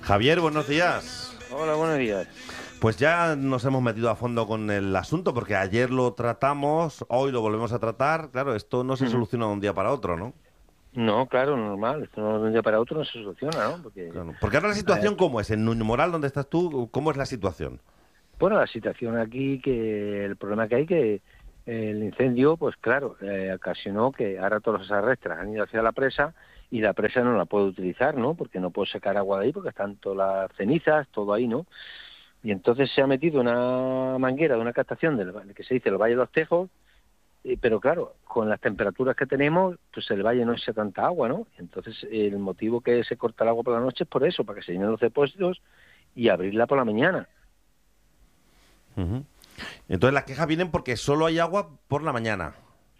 Javier, buenos días. Hola, buenos días. Pues ya nos hemos metido a fondo con el asunto, porque ayer lo tratamos, hoy lo volvemos a tratar. Claro, esto no se Ujú. soluciona de un día para otro, ¿no? No, claro, normal. Esto no, de un día para otro no se soluciona, ¿no? Porque, Claro. Porque ahora la eh, situación, ¿cómo es? En Nuñomoral, ¿dónde estás tú? ¿Cómo es la situación? bueno, la situación aquí, que el problema que hay, que el incendio, pues claro, ocasionó que ahora todos los arrastres han ido hacia la presa y la presa no la puede utilizar, ¿no? Porque no puede sacar agua de ahí porque están todas las cenizas, todo ahí, ¿no? Y entonces se ha metido una manguera de una captación que se dice el Valle de los Tejos. Pero claro, con las temperaturas que tenemos, pues el valle no echa tanta agua, ¿no? Entonces el motivo que se corta el agua por la noche es por eso, para que se llenen los depósitos y abrirla por la mañana. Ujú. Entonces las quejas vienen porque solo hay agua por la mañana.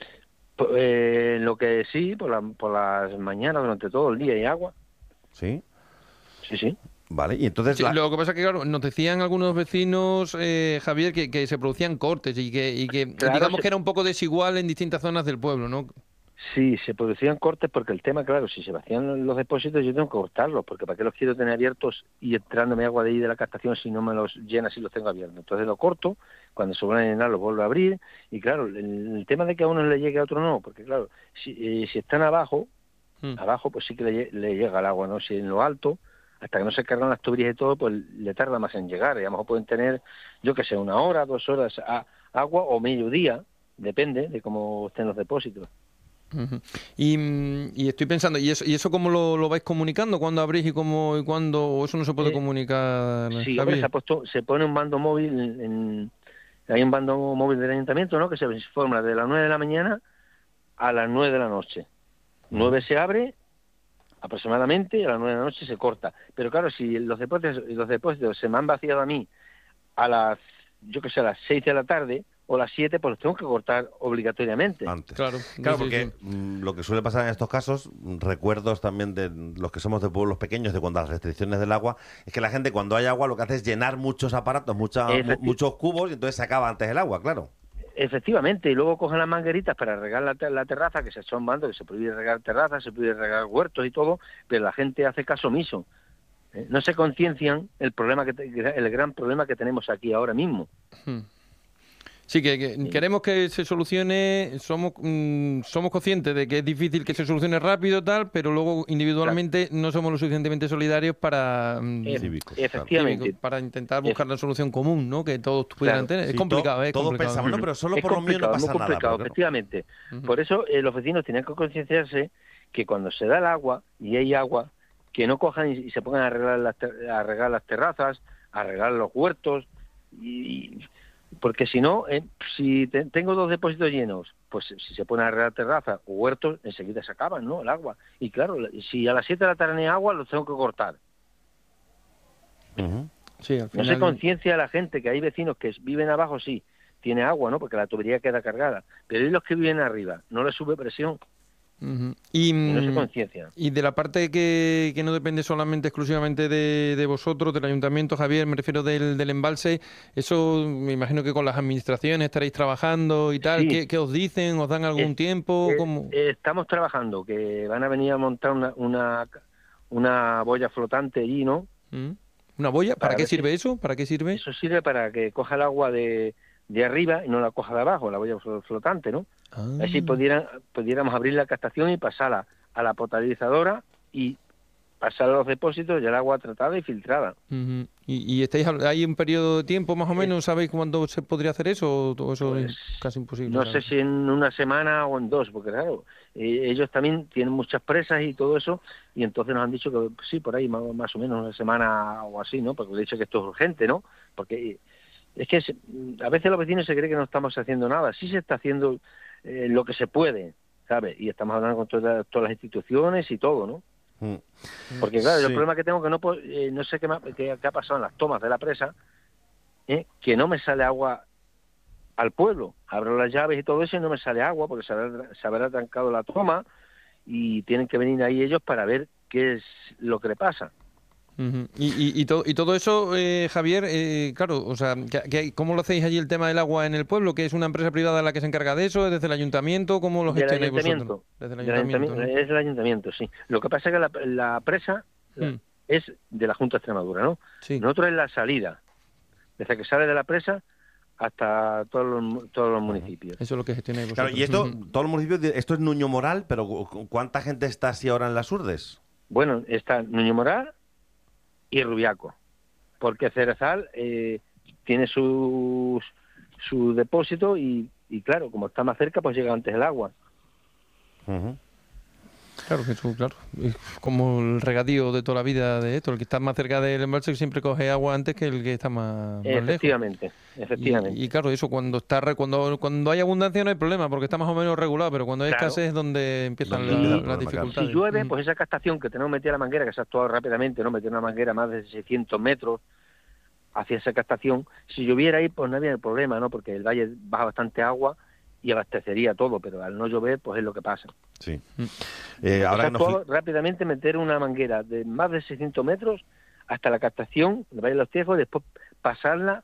Lo que sí, por las mañanas, durante todo el día hay agua. ¿Sí? Sí, sí. Vale, y entonces Sí, lo que pasa es que, claro, nos decían algunos vecinos, Javier, que se producían cortes y que Claro, digamos que era un poco desigual en distintas zonas del pueblo, ¿no? sí, se producían cortes porque el tema, claro, si se vacían los depósitos yo tengo que cortarlos, porque ¿para qué los quiero tener abiertos y entrándome agua de ahí de la captación si no me los llena si los tengo abiertos? Entonces lo corto, cuando se vuelven a llenar los vuelvo a abrir y claro, el tema de que a uno le llegue a otro no, porque claro, si están abajo, Mm. pues sí que le llega el agua, ¿no? Si en lo alto, hasta que no se cargan las tuberías y todo, pues le tarda más en llegar, y a lo mejor pueden tener, yo que sé, 1 hora, 2 horas agua o mediodía, depende de cómo estén los depósitos. Ujú. Y estoy pensando, ¿y eso cómo lo vais comunicando? ¿Cuándo abrís y cómo y cuándo? ¿O eso no se puede Eh, comunicar, Sí, hombre, Javier? se pone un bando móvil, hay un bando móvil del ayuntamiento, ¿no? Que se forma de las 9 de la mañana a las 9 de la noche. Ujú. 9 se abre aproximadamente y a las 9 de la noche se corta. Pero claro, si los depósitos se me han vaciado a mí a las, yo que sé, a las 6 de la tarde o las 7, pues los tengo que cortar obligatoriamente. Antes. Claro, sí, Claro, sí, sí. porque lo que suele pasar en estos casos, recuerdos también de los que somos de pueblos pequeños, de cuando las restricciones del agua, es que la gente cuando hay agua lo que hace es llenar muchos aparatos, Efecti- muchos cubos, y entonces se acaba antes el agua, claro. Efectivamente, y luego cogen las mangueritas para regar la terraza, que se son bandos, que se prohíbe regar terrazas, se prohíbe regar huertos y todo, pero la gente hace caso omiso. No se conciencian el problema el gran problema que tenemos aquí ahora mismo. Mm. Sí, que Eh, queremos que se solucione, somos conscientes de que es difícil que se solucione rápido tal, pero luego claro, individualmente no somos lo suficientemente solidarios para Cívicos, claro. cívicos, efectivamente, para intentar ef- buscar la solución común, ¿no? Que todos pudieran claro. tener. Es Sí, complicado, es todos complicado. pensamos, no, Ujú. pero solo Es por lo mío no complicado, es muy pasa nada, pero complicado, claro. efectivamente. Ujú. Por eso los vecinos tienen que concienciarse que cuando se da el agua y hay agua, que no cojan y se pongan a a regar las terrazas, a regar los huertos, y, porque si no, si tengo 2 depósitos llenos, pues si se ponen a regar terrazas o huertos, enseguida se acaban, ¿no? El agua. Y claro, si a las 7 de la tarde no hay agua, los tengo que cortar. Ujú. Sí, al No se final. conciencia a la gente que hay vecinos que viven abajo, sí, tiene agua, ¿no? Porque la tubería queda cargada. Pero hay los que viven arriba, no les sube presión Ujú. Y, y no se mm, conciencian. y de la parte que no depende solamente exclusivamente de vosotros, del ayuntamiento, Javier, me refiero del embalse, eso me imagino que con las administraciones estaréis trabajando y tal. Sí, ¿Qué os dicen? ¿Os dan es- algún tiempo? ¿Cómo? estamos trabajando, que van a venir a montar una boya flotante allí, ¿no? ¿Mm? ¿Una boya? ¿Para Para qué ver si sirve eso? ¿Para qué sirve? eso sirve para que coja el agua de arriba y no la coja de abajo, la boya flotante, ¿no? Así Ah. pudiéramos abrir la captación y pasarla a la potabilizadora y pasar a los depósitos y el agua tratada y filtrada. Ujú. ¿Y hay un periodo de tiempo más o menos? ¿Sabéis cuándo se podría hacer eso? ¿O eso es Pues casi imposible no sé saber? si en una semana o en 2, porque claro, ellos también tienen muchas presas y todo eso, y entonces nos han dicho que pues, sí, por ahí más o menos una semana o así, ¿no? Porque he dicho que esto es urgente, ¿no? Porque es que a veces los vecinos se creen que no estamos haciendo nada, sí se está haciendo lo que se puede, ¿sabes? Y estamos hablando con todas las instituciones y todo, ¿no? Mm. Mm. Porque claro, yo el Sí. problema que tengo que no sé qué ha pasado en las tomas de la presa, que no me sale agua al pueblo. Abro las llaves y todo eso y no me sale agua porque se habrá trancado la toma y tienen que venir ahí ellos para ver qué es lo que le pasa. Ujú. Y todo eso, Javier, claro, o sea, ¿cómo lo hacéis allí el tema del agua en el pueblo? ¿Que es una empresa privada la que se encarga de eso? ¿Es desde el ayuntamiento? ¿Cómo lo Del gestionáis vosotros? ayuntamiento, Desde el ayuntamiento, ¿no? es el ayuntamiento, sí. Lo que pasa es que la presa Mm. es de la Junta de Extremadura, ¿no? Sí. Nosotros es la salida, desde que sale de la presa hasta todos los municipios. Eso es lo que gestionáis vosotros. Claro, y esto, todos los municipios, esto es Nuño Moral, pero ¿cuánta gente está así ahora en las Urdes? Bueno, está Nuño Moral y Rubiaco, porque Cerezal tiene su depósito y claro, como está más cerca, pues llega antes el agua. Ujú. Claro, que eso, claro. Es como el regadío de toda la vida de esto. El que está más cerca del embalse siempre coge agua antes que el que está más lejos. Efectivamente. Y claro, eso cuando cuando hay abundancia no hay problema, porque está más o menos regulado, pero cuando hay Claro. escasez es donde empiezan Donde empieza el las problema, claro. dificultades. Si llueve, pues esa captación que tenemos metida la manguera, que se ha actuado rápidamente, ¿no? Meter una manguera más de 600 metros hacia esa captación. Si lloviera ahí, pues no había problema, ¿no? Porque el valle baja bastante agua y abastecería todo, pero al no llover, pues es lo que pasa. Sí. Se Ahora ha que nos actuado rápidamente meter una manguera de más de 600 metros hasta la captación del Valle de los Tiejos, después pasarla,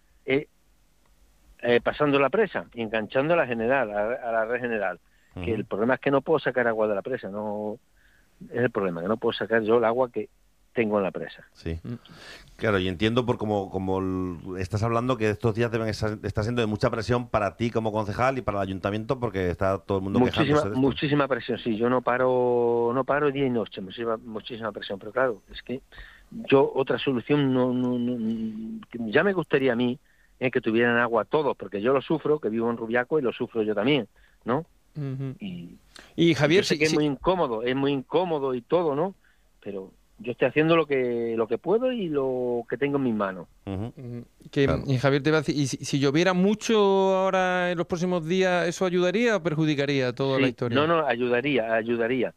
pasando la presa y enganchando a la general, a la red general. Ujú. Que el problema es que no puedo sacar agua de la presa, no es el problema, que no puedo sacar yo el agua que tengo en la presa. Sí. Claro, y entiendo por como estás hablando que estos días está siendo de mucha presión para ti como concejal y para el ayuntamiento porque está todo el mundo quejándose de esto. Muchísima presión, sí, yo no paro día y noche, muchísima presión, pero claro, es que yo otra solución ya me gustaría a mí que tuvieran agua todos, porque yo lo sufro, que vivo en Rubiaco y lo sufro yo también, ¿no? Ujú. Y Javier, yo sé que es muy incómodo y todo, ¿no? Pero yo estoy haciendo lo que puedo y lo que tengo en mis manos. Ujú. Claro. Y Javier te va a decir, ¿y si lloviera mucho ahora en los próximos días, eso ayudaría o perjudicaría toda la historia? No, ayudaría.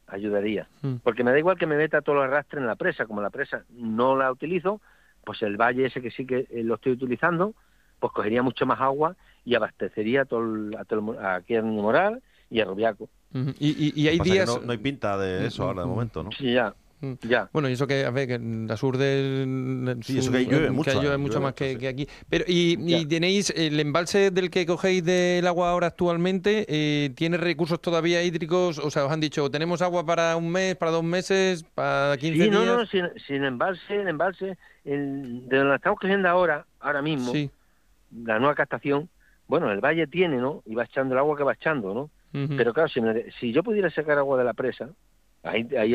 Porque me da igual que me meta todo el arrastre en la presa, como la presa no la utilizo, pues el valle ese que sí que lo estoy utilizando, pues cogería mucho más agua y abastecería aquí a Nuño Moral y a Rubiaco. Ujú. Y hay Lo que pasa es días... que no hay pinta de eso ahora de momento, ¿no? Sí, ya. Bueno, y eso que, a ver, que en la sur del Sí, eso que llueve mucho, llueve mucho más que aquí. Pero, y tenéis el embalse del que cogéis del agua ahora actualmente, ¿tiene recursos todavía hídricos? O sea, os han dicho, tenemos agua para un mes, para 2 meses, para 15 días. No, sin embalse, de donde la estamos cogiendo ahora mismo, Sí. la nueva captación, bueno, el valle tiene, ¿no? Y va echando el agua que va echando, ¿no? Ujú. Pero claro, si yo pudiera sacar agua de la presa, hay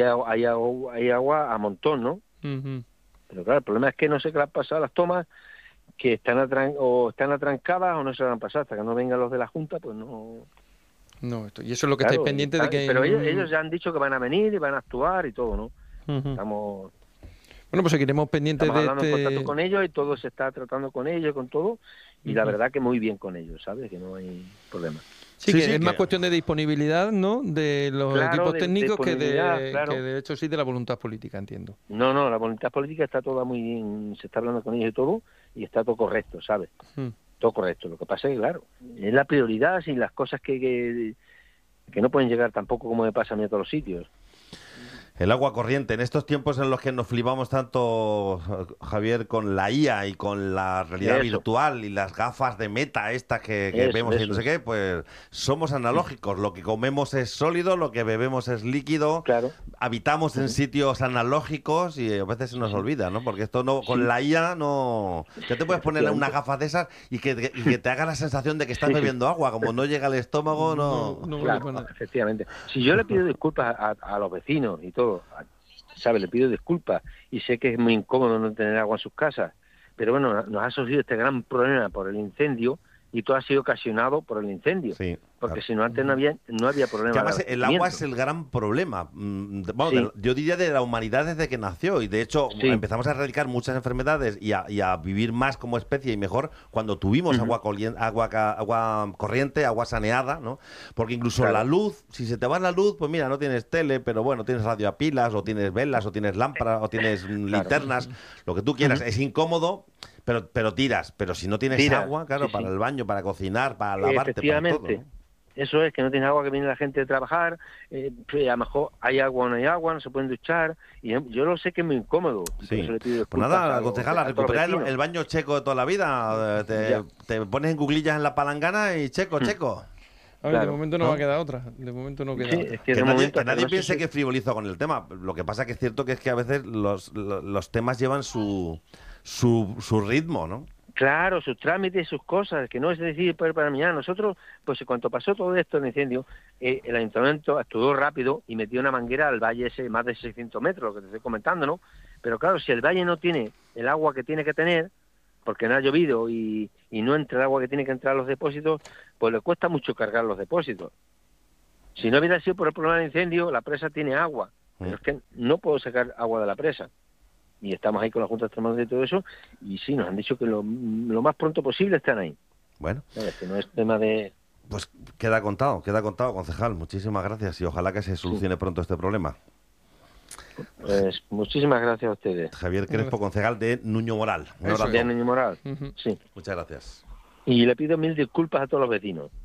agua a montón, ¿no? Ujú. Pero claro, el problema es que no sé qué le han pasado a las tomas, que están atrancadas o no se las han pasado, hasta que no vengan los de la Junta, pues no... No, y eso es lo que Claro, estáis pendientes de que... Pero ellos ya han dicho que van a venir y van a actuar y todo, ¿no? Ujú. Estamos Bueno, pues seguiremos pendientes de hablando en contacto con ellos y todo se está tratando con ellos, con todo, y la verdad que muy bien con ellos, ¿sabes? Que no hay problema. Sí, que es más cuestión de disponibilidad, ¿no? De los equipos técnicos que de hecho sí de la voluntad política, entiendo. No, la voluntad política está toda muy bien, se está hablando con ellos y todo, y está todo correcto, ¿sabes? Todo correcto. Lo que pasa es que, claro, es la prioridad y las cosas que no pueden llegar tampoco como me pasa a mí a todos los sitios. El agua corriente, en estos tiempos en los que nos flipamos tanto, Javier, con la IA y con la realidad virtual y las gafas de meta estas que vemos y no sé qué, pues somos analógicos. Lo que comemos es sólido, lo que bebemos es líquido, claro. Habitamos en sitios analógicos y a veces se nos olvida, ¿no? Porque esto no, con la IA no... Ya te puedes poner unas gafas de esas y que te haga la sensación de que estás bebiendo agua, como no llega al estómago, no... Claro, efectivamente. Si yo le pido disculpas a los vecinos y todo, ¿sabes? Le pido disculpas y sé que es muy incómodo no tener agua en sus casas, pero bueno, nos ha surgido este gran problema por el incendio y todo ha sido ocasionado por el incendio. Sí, porque si no antes no había problema. Que además el agua es el gran problema. Bueno, yo diría de la humanidad desde que nació y de hecho empezamos a erradicar muchas enfermedades y a vivir más como especie y mejor cuando tuvimos agua corriente, agua saneada, ¿no? Porque incluso la luz, si se te va la luz, pues mira, no tienes tele, pero bueno, tienes radio a pilas o tienes velas o tienes lámparas o tienes linternas, lo que tú quieras. Es incómodo. Pero tiras, pero si no tienes agua, claro, para el baño, para cocinar, para lavarte, para todo, ¿no? Eso es, que no tienes agua, que viene la gente de trabajar, a lo mejor hay agua o no hay agua, no se pueden duchar, y yo lo sé que es muy incómodo. Sí. Pues nada, concejala, recuperar el baño checo de toda la vida, te pones en cuclillas en la palangana y checo. A ver, de momento no va a quedar otra. De momento no queda Sí, otra. es que Que nadie piense que frivolizo con el tema. Lo que pasa que es cierto que es que a veces los temas llevan su ritmo, ¿no? Claro, sus trámites, sus cosas, que no es decir para mañana. Nosotros, pues cuando pasó todo esto, el incendio, el ayuntamiento actuó rápido y metió una manguera al valle ese, más de 600 metros, lo que te estoy comentando, ¿no? Pero claro, si el valle no tiene el agua que tiene que tener, porque no ha llovido y no entra el agua que tiene que entrar a los depósitos, pues le cuesta mucho cargar los depósitos. Si no hubiera sido por el problema del incendio, la presa tiene agua, pero es que no puedo sacar agua de la presa. Y estamos ahí con la Junta Extremadura y todo eso, y sí, nos han dicho que lo más pronto posible están ahí. Bueno. Que no es tema de... Pues queda contado, concejal. Muchísimas gracias y ojalá que se solucione pronto este problema. Pues muchísimas gracias a ustedes. Javier Crespo, concejal de Nuño Moral. De Nuño Moral, sí. Muchas gracias. Y le pido 1000 disculpas a todos los vecinos.